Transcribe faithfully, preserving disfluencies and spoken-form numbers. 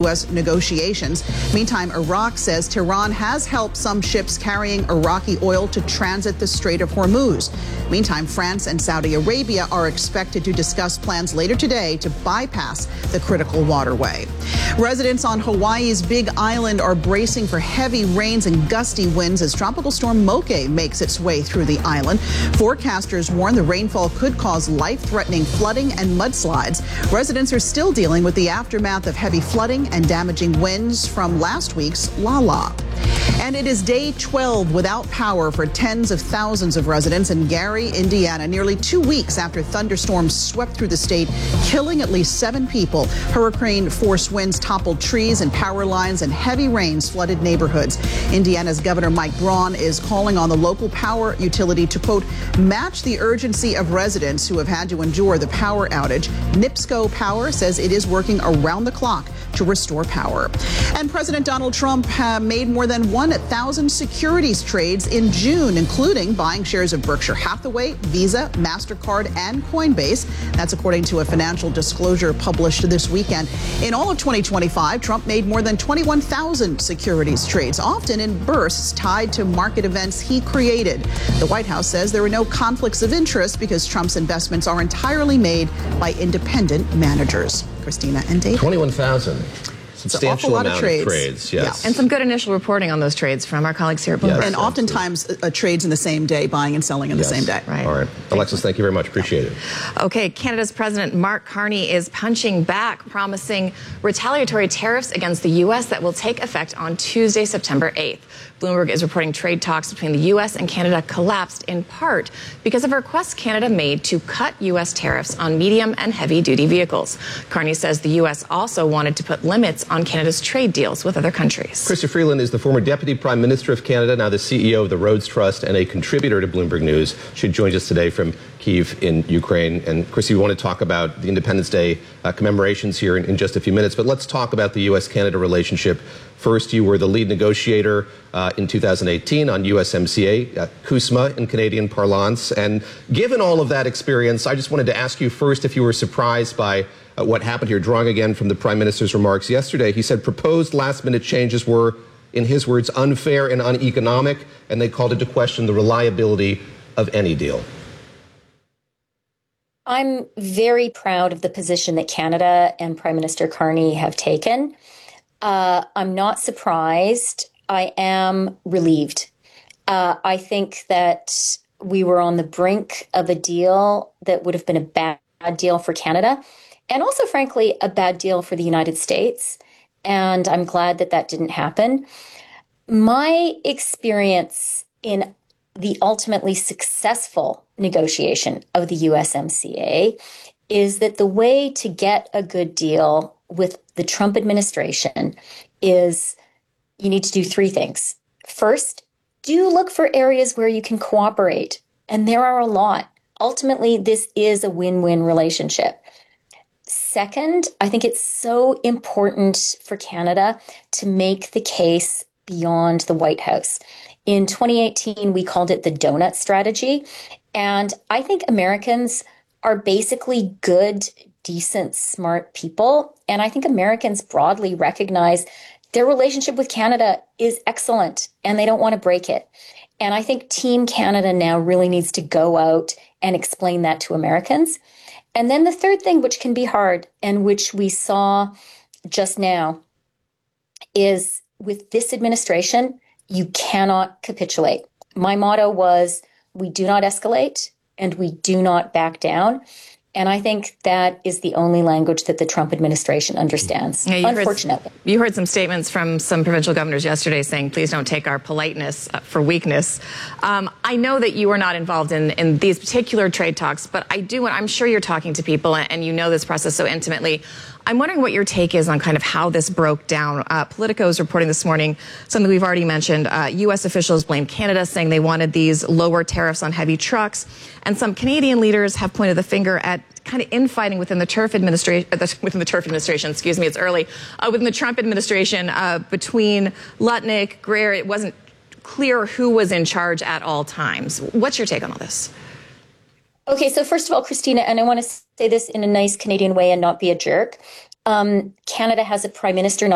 U S negotiations. Meantime, Iraq says Tehran has helped some ships carrying Iraqi oil to transit the Strait of Hormuz. Meantime, France and Saudi Arabia are expected to discuss plans later today to bypass the critical waterway. Residents on Hawaii's Big Island are bracing for heavy rains and gusty winds as Tropical Storm Moke makes its way through the island. Forecasters warn the rainfall could cause life-threatening flooding and mudslides. Residents are still dealing with the aftermath of heavy flooding and damaging winds from last week's Lala. And it is day twelve without power for tens of thousands of residents in Gary, Indiana, nearly two weeks after thunderstorms swept through the state, killing at least seven people. Hurricane-force winds toppled trees and power lines, and heavy rains flooded neighborhoods. Indiana's Governor Mike Braun is calling on the local power utility to, quote, match the urgency of residents who have had to endure the power outage. NIPSCO Power says it is working around the clock to restore power. And President Donald Trump uh, made more than one thousand securities trades in June, including buying shares of Berkshire Hathaway, Visa, MasterCard, and Coinbase. That's according to a financial disclosure published this weekend. In all of twenty twenty-five, Trump made more than twenty-one thousand securities trades, often in bursts tied to market events he created. The White House says there were no conflicts of interest because Trump's investments are entirely made by independent managers. Christina and Dave. twenty-one thousand. Substantial amount of of trades. trades, yes. Yeah. And some good initial reporting on those trades from our colleagues here at Bloomberg. Yes, and oftentimes uh, trades in the same day, buying and selling in yes. the same day. Right. All right. Alexis, thank you very much. Appreciate it. Okay, Canada's President Mark Carney is punching back, promising retaliatory tariffs against the U S that will take effect on Tuesday, September eighth. Bloomberg is reporting trade talks between the U S and Canada collapsed in part because of requests Canada made to cut U S tariffs on medium and heavy-duty vehicles. Carney says the U S also wanted to put limits on Canada's trade deals with other countries. Chrystia Freeland is the former Deputy Prime Minister of Canada, now the C E O of the Rhodes Trust and a contributor to Bloomberg News. She joins us today from Kyiv in Ukraine. And Chrystia, we want to talk about the Independence Day uh, commemorations here in, in just a few minutes. But let's talk about the U S Canada relationship. First, you were the lead negotiator uh, in two thousand eighteen on U S M C A, uh, CUSMA in Canadian parlance. And given all of that experience, I just wanted to ask you first if you were surprised by uh, what happened here, drawing again from the Prime Minister's remarks yesterday. He said proposed last-minute changes were, in his words, unfair and uneconomic, and they called into question the reliability of any deal. I'm very proud of the position that Canada and Prime Minister Carney have taken. Uh, I'm not surprised. I am relieved. Uh, I think that we were on the brink of a deal that would have been a bad deal for Canada and also, frankly, a bad deal for the United States. And I'm glad that that didn't happen. My experience in the ultimately successful negotiation of the U S M C A is that the way to get a good deal with the Trump administration is you need to do three things. First, do look for areas where you can cooperate. And there are a lot. Ultimately, this is a win-win relationship. Second, I think it's so important for Canada to make the case beyond the White House. In twenty eighteen, we called it the donut strategy. And I think Americans are basically good, decent, smart people. And I think Americans broadly recognize their relationship with Canada is excellent and they don't want to break it. And I think Team Canada now really needs to go out and explain that to Americans. And then the third thing, which can be hard and which we saw just now, is with this administration, you cannot capitulate. My motto was, we do not escalate and we do not back down. And I think that is the only language that the Trump administration understands, yeah, unfortunately. Heard, you heard some statements from some provincial governors yesterday saying, please don't take our politeness for weakness. Um, I know that you are not involved in, in these particular trade talks, but I do, I'm sure you're talking to people and you know this process so intimately. I'm wondering what your take is on kind of how this broke down. Uh, Politico is reporting this morning something we've already mentioned. Uh, U S officials blame Canada, saying they wanted these lower tariffs on heavy trucks. And some Canadian leaders have pointed the finger at kind of infighting within the Turf administration, uh, within the Turf administration, excuse me, it's early, uh, within the Trump administration uh, between Lutnick, Greer. It wasn't clear who was in charge at all times. What's your take on all this? Okay, so first of all, Christina, and I want to say this in a nice Canadian way and not be a jerk. Um, Canada has a prime minister, not